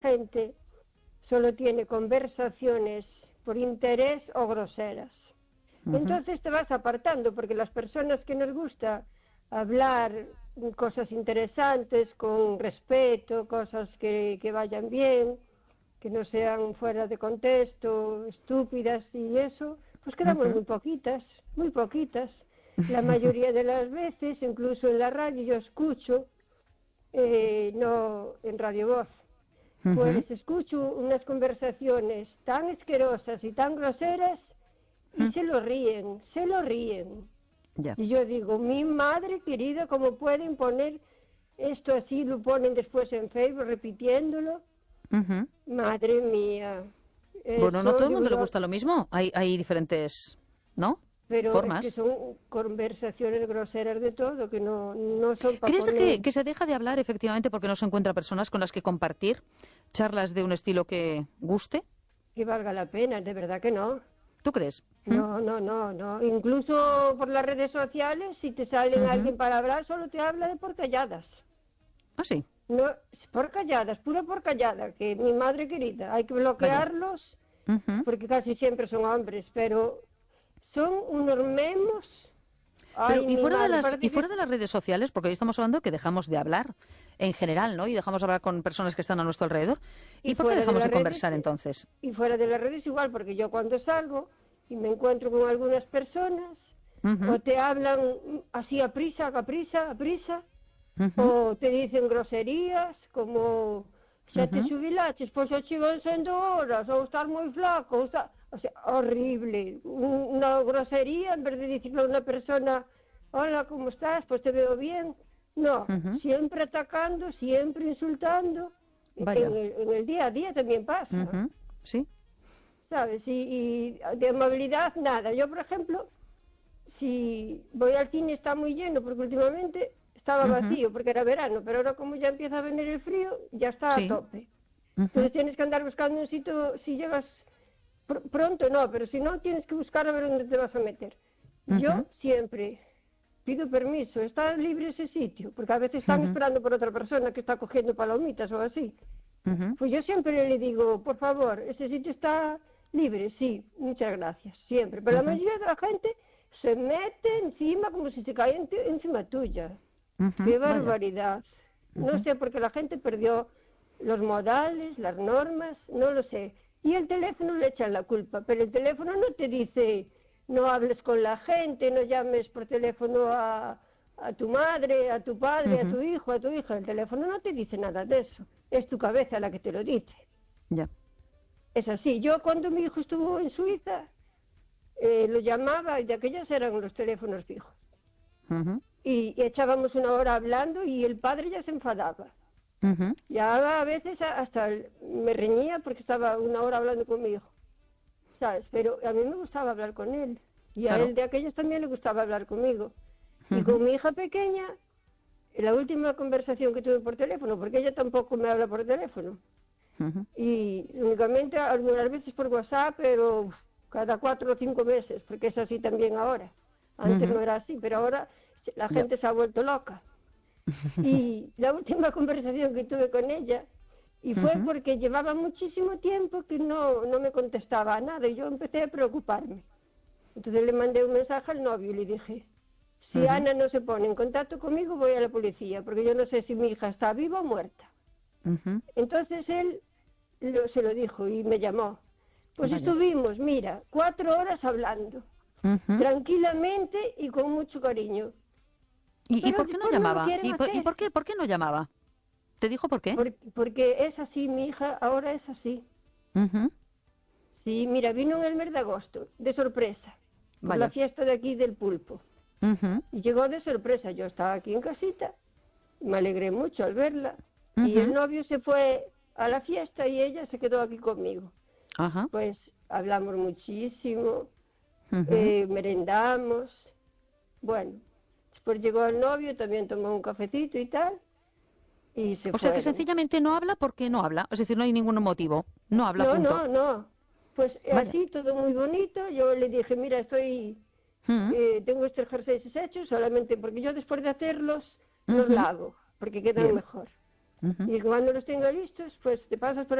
gente solo tiene conversaciones por interés o groseras. Entonces te vas apartando, porque las personas que nos gusta hablar cosas interesantes, con respeto, cosas que vayan bien, que no sean fuera de contexto, estúpidas y eso, pues quedamos muy poquitas, muy poquitas. La mayoría de las veces, incluso en la radio, yo escucho, no en Radio Voz, pues escucho unas conversaciones tan asquerosas y tan groseras y se lo ríen. Ya. Y yo digo, mi madre querida, ¿cómo pueden poner esto así? Lo ponen después en Facebook repitiéndolo. Madre mía. Bueno, no todo el mundo le yo, gusta lo mismo. Hay diferentes, ¿no? pero Formas. es que son conversaciones groseras de todo, que no son para ¿Crees poner... que se deja de hablar efectivamente porque no se encuentra personas con las que compartir charlas de un estilo que guste? Que valga la pena, de verdad que no. ¿Tú crees? No. Incluso por las redes sociales, si te salen alguien para hablar, solo te habla de por calladas. ¿Ah, sí? No, por calladas, pura por callada, que mi madre querida, hay que bloquearlos, porque casi siempre son hombres, pero son unos memos. Pero, Ay, y fuera de parece las redes sociales, porque hoy estamos hablando que dejamos de hablar en general, ¿no? Y dejamos de hablar con personas que están a nuestro alrededor. ¿Y por qué dejamos de conversar entonces? Y fuera de las redes igual, porque yo cuando salgo y me encuentro con algunas personas, o te hablan así a prisa, o te dicen groserías, como xa te xubilaches, pois xa chevan sendo horas, ou estás moi flaco, o sea, horrible. Una grosería, en vez de decirle a una persona, hola, ¿cómo estás? Pues te veo bien. No, siempre atacando, siempre insultando. En el día a día también pasa. Sí. ¿Sabes? Y de amabilidad, nada. Yo, por ejemplo, si voy al cine está muy lleno, porque últimamente estaba vacío, porque era verano, pero ahora como ya empieza a venir el frío, ya está a tope. Entonces tienes que andar buscando un sitio, si llegas pronto no, pero si no, tienes que buscar a ver dónde te vas a meter. Yo siempre pido permiso, ¿está libre ese sitio? Porque a veces están esperando por otra persona que está cogiendo palomitas o así. Pues yo siempre le digo, por favor, ¿ese sitio está libre? Sí, muchas gracias, siempre. Pero la mayoría de la gente se mete encima como si se cae encima tuya. ¡Qué barbaridad! No sé, porque la gente perdió los modales, las normas, no lo sé. Y el teléfono le echan la culpa, pero el teléfono no te dice, no hables con la gente, no llames por teléfono a tu madre, a tu padre, a tu hijo, a tu hija. El teléfono no te dice nada de eso. Es tu cabeza la que te lo dice. Ya. Es así. Yo cuando mi hijo estuvo en Suiza, lo llamaba, y de aquellos eran los teléfonos fijos. Y echábamos una hora hablando y el padre ya se enfadaba. Ya a veces hasta me reñía porque estaba una hora hablando con mi hijo, ¿sabes? Pero a mí me gustaba hablar con él. Y a él de aquellos también le gustaba hablar conmigo. Y con mi hija pequeña, la última conversación que tuve por teléfono, porque ella tampoco me habla por teléfono. Y únicamente algunas veces por WhatsApp, pero cada 4 o 5 meses, porque es así también ahora. Antes no era así, pero ahora la gente se ha vuelto loca. Y la última conversación que tuve con ella, y fue porque llevaba muchísimo tiempo que no me contestaba a nada, y yo empecé a preocuparme. Entonces le mandé un mensaje al novio y le dije, si Ana no se pone en contacto conmigo, voy a la policía, porque yo no sé si mi hija está viva o muerta. Entonces él se lo dijo y me llamó. Pues estuvimos, mira, 4 horas hablando, tranquilamente y con mucho cariño. ¿Y por qué no llamaba? ¿Y por qué no llamaba? ¿Te dijo por qué? Porque es así, mi hija ahora es así. Sí, mira, vino en el mes de agosto, de sorpresa, por la fiesta de aquí del pulpo. Y llegó de sorpresa, yo estaba aquí en casita, me alegré mucho al verla. Y el novio se fue a la fiesta y ella se quedó aquí conmigo. Pues hablamos muchísimo, merendamos, bueno. Después llegó el novio, también tomó un cafecito y tal, y se O sea, que sencillamente no habla porque no habla, es decir, no hay ningún motivo, no habla, punto. No, pues así, todo muy bonito, yo le dije, mira, tengo estos jerseys hechos, solamente porque yo después de hacerlos, los lavo, porque quedan mejor. Y cuando los tenga listos, pues te pasas por